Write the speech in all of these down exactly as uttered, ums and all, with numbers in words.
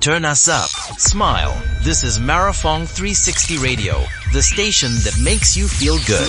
Turn us up. Smile. This is Marathon three sixty Radio, the station that makes you feel good.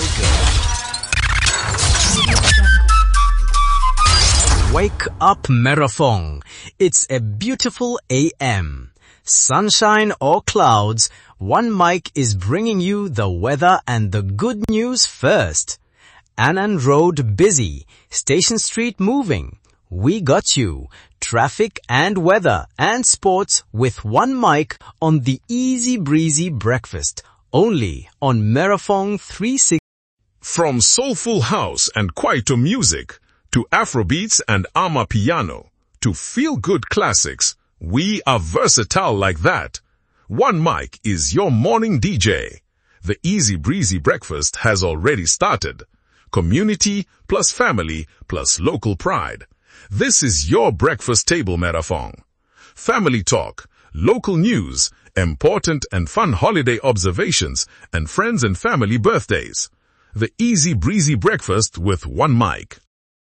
Wake up, Marathon. It's a beautiful A M. Sunshine or clouds, One Mic is bringing you the weather and the good news first. Annan Road busy, Station Street moving. We got you. Traffic and weather and sports with One Mic on the Easy Breezy Breakfast. Only on Marathon three sixty. From soulful house and kwaito music to Afrobeats and Amapiano to feel-good classics, we are versatile like that. One Mic is your morning D J. The Easy Breezy Breakfast has already started. Community plus family plus local pride. This is your breakfast table marathon. Family talk, local news, important and fun holiday observations, and friends and family birthdays. The Easy Breezy Breakfast with One Mic.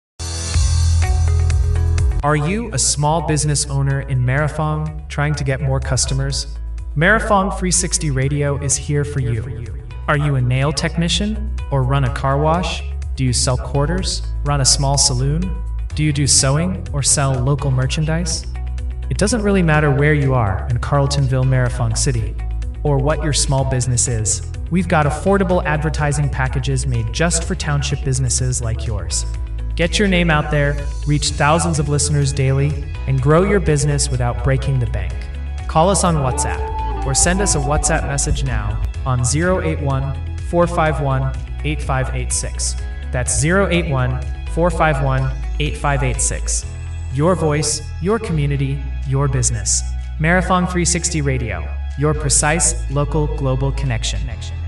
Are you a small business owner in Marathon trying to get more customers? Marathon three sixty Radio is here for you. Are you a nail technician or run a car wash? Do you sell quarters, run a small saloon? Do you do sewing or sell local merchandise? It doesn't really matter where you are in Carltonville, Marathon City, or what your small business is. We've got affordable advertising packages made just for township businesses like yours. Get your name out there, reach thousands of listeners daily, and grow your business without breaking the bank. Call us on WhatsApp or send us a WhatsApp message now on zero eight one, four five one, eight five eight six. That's zero eight one, four five one, eight five eight six. Your voice, your community, your business. Marathon three sixty Radio, your precise local global connection.